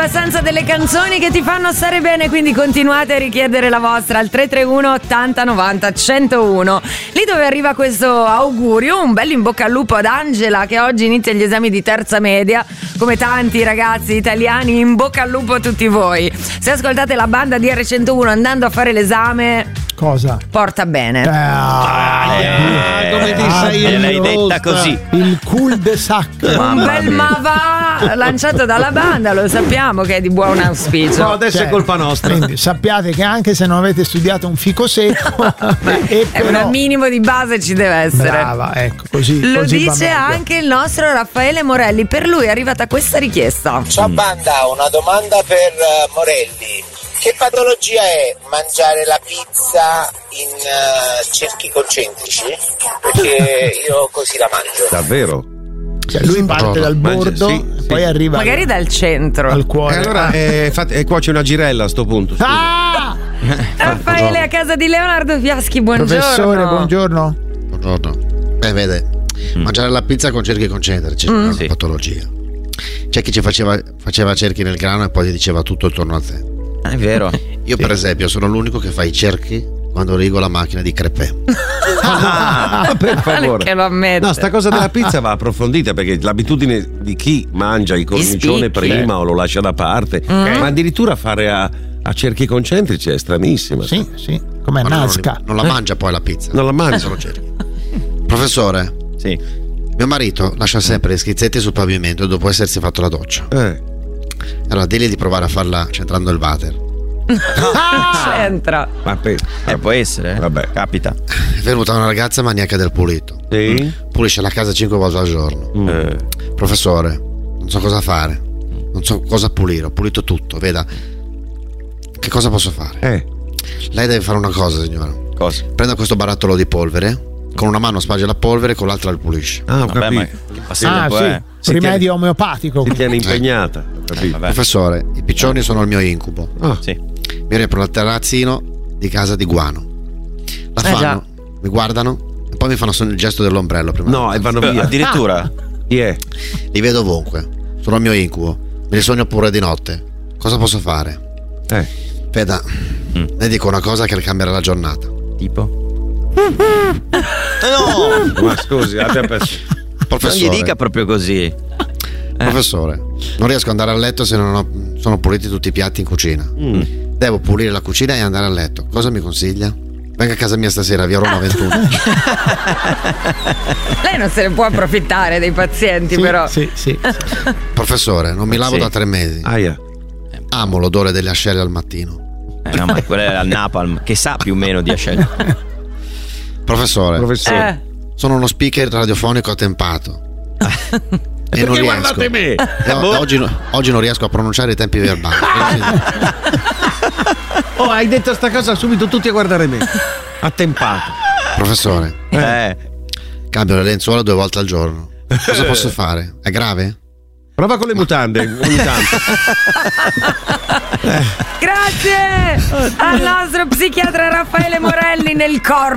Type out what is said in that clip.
abbastanza delle canzoni che ti fanno stare bene, quindi continuate a richiedere la vostra al 331 80 90 101. Lì dove arriva questo augurio, un bel in bocca al lupo ad Angela che oggi inizia gli esami di terza media, come tanti ragazzi italiani, in bocca al lupo a tutti voi. Se ascoltate la banda di R101 andando a fare l'esame, cosa? Porta bene. Come ti sei l'hai detta così. Il cul-de-sac. Un bel ma va lanciato dalla banda, lo sappiamo che è di buon auspicio. No, adesso è colpa nostra. Quindi sappiate che anche se non avete studiato un fico secco un minimo di base ci deve essere. Brava, ecco, così. Lo così va dice meglio. anche il nostro Raffaele Morelli. Per lui è arrivata questa richiesta. Ciao banda, una domanda per Morelli. Che patologia è mangiare la pizza in cerchi concentrici? Perché io così la mangio. Davvero? Cioè, lui parte dal bordo, sì. poi arriva magari dal centro al cuore. Allora cuoci una girella a sto punto. Raffaele a casa di Leonardo Fiaschi, buongiorno. Professore, buongiorno. Buongiorno. Vede, mangiare la pizza con cerchi concentrici è una patologia. C'è chi ci faceva cerchi nel grano e poi ti diceva tutto attorno a te. È vero. Io per esempio sono l'unico che fa i cerchi quando rigo la macchina di crepè. Per favore. Che lo ammette. No, sta cosa della pizza va approfondita, perché l'abitudine di chi mangia il cornicione prima o lo lascia da parte, ma addirittura fare a cerchi concentrici è stranissima. Sì, come Ma Nazca. non la mangia poi la pizza. Non la mangia. Sono cerchi. Professore, Sì. mio marito lascia sempre gli schizzetti sul pavimento dopo essersi fatto la doccia. Allora digli di provare a farla centrando il water. C'entra. Può essere. Vabbè. Capita. È venuta una ragazza maniaca del pulito. Sì? Pulisce la casa 5 volte al giorno. Professore, non so cosa fare. Non so cosa pulire. Ho pulito tutto, veda. Che cosa posso fare? Lei deve fare una cosa, signora. Cosa? Prenda questo barattolo di polvere. Con una mano sparge la polvere, con l'altra il pulisce. Ho Vabbè, capito. ma che passatempo è? Rimedio omeopatico. Si tiene impegnata. Ho capito. Professore, i piccioni sono il mio incubo. Sì. Mi riempiono il terrazzino di casa di guano. La fanno, mi guardano e poi mi fanno il gesto dell'ombrello prima. No, e vanno via. Addirittura? Chi è? Li vedo ovunque. Sono il mio incubo. Me li sogno pure di notte. Cosa posso fare? Veda, le dico una cosa che le cambierà la giornata. Tipo? No! Ma scusi, abbia perso. Professore, Non gli dica proprio così. Professore, non riesco ad andare a letto se non sono puliti tutti i piatti in cucina. Devo pulire la cucina e andare a letto. Cosa mi consiglia? Venga a casa mia stasera, via Roma 21. Lei non se ne può approfittare dei pazienti, però. Sì. Professore, non mi lavo da 3 mesi. Amo l'odore delle ascelle al mattino. No, ma quello è al napalm, che sa più o meno di ascelle. Professore, sono uno speaker radiofonico attempato. E non riesco. Guardate me? Oggi non riesco a pronunciare i tempi verbali. Oh, hai detto sta cosa subito tutti a guardare me. Attempato. Professore, cambio le lenzuola 2 volte al giorno. Cosa posso fare? È grave? Prova con le mutande ogni tanto. Grazie al nostro psichiatra Raffaele Morelli nel corpo